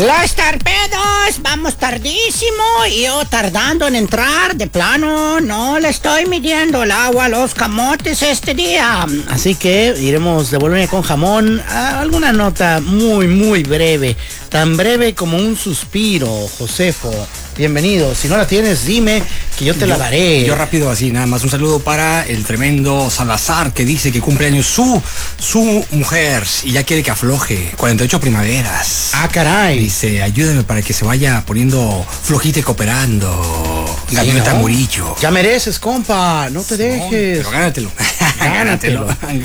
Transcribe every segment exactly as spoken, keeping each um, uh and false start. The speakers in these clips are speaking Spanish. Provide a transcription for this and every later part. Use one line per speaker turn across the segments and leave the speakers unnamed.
Los torpedos, vamos tardísimo y yo tardando en entrar, de plano, no le estoy midiendo el agua a los camotes este día. Así que iremos de Bolonia con jamón a alguna nota muy, muy breve, tan breve como un suspiro, Josefo. Bienvenido, si no la tienes, dime que yo te
yo,
la daré.
Yo rápido así, nada más un saludo para el tremendo Salazar, que dice que cumple años su, su mujer y ya quiere que afloje, cuarenta y ocho primaveras.
Ah, caray.
Dice, ayúdame para que se vaya poniendo flojita y cooperando.
Sí,
Gavioneta
¿no?
Murillo.
Ya mereces, compa, no te dejes.
Pero gánatelo.
Gánatelo.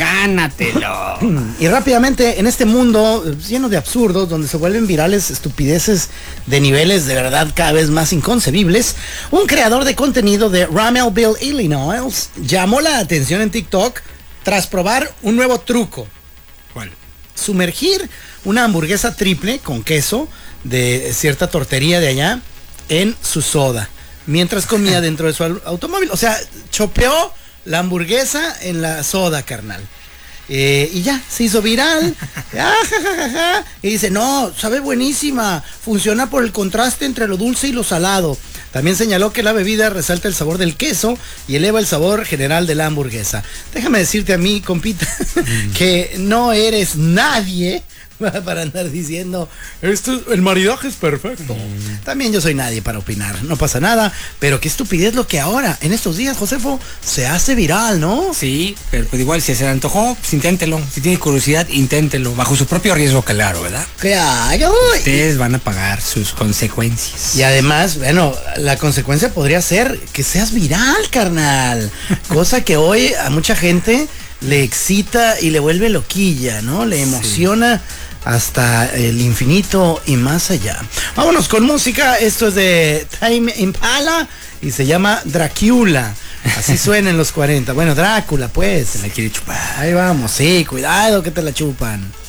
Gánatelo.
Y rápidamente, en este mundo lleno de absurdos, donde se vuelven virales estupideces de niveles de verdad cada vez más inconcebibles, un creador de contenido de Rummelsville, Illinois, llamó la atención en TikTok tras probar un nuevo truco.
¿Cuál?
Sumergir una hamburguesa triple con queso de cierta tortería de allá en su soda, mientras comía dentro de su automóvil. O sea, chopeó la hamburguesa en la soda, carnal. Eh, y ya, se hizo viral. Ah, ja, ja, ja, ja. Y dice, no, sabe buenísima. Funciona por el contraste entre lo dulce y lo salado. También señaló que la bebida resalta el sabor del queso y eleva el sabor general de la hamburguesa. Déjame decirte a mí, compita, mm. que no eres nadie para andar diciendo, esto, el maridaje es perfecto. Mm. También yo soy nadie para opinar, no pasa nada, pero qué estupidez lo que ahora, en estos días, Josefo, se hace viral, ¿no?
Sí, pero pues igual, si se le antojó, pues inténtelo. Si tiene curiosidad, inténtelo, bajo su propio riesgo, claro, ¿verdad?
Claro.
Ustedes van a pagar sus consecuencias.
Y además, bueno, la consecuencia podría ser que seas viral, carnal. Cosa que hoy a mucha gente le excita y le vuelve loquilla, ¿no? Le emociona. Sí. Hasta el infinito y más allá. Vámonos con música. Esto es de Tame Impala y se llama Dracula. Así suena en los cuarenta. Bueno, Drácula, pues.
Se la quiere chupar.
Ahí vamos, sí, cuidado que te la chupan.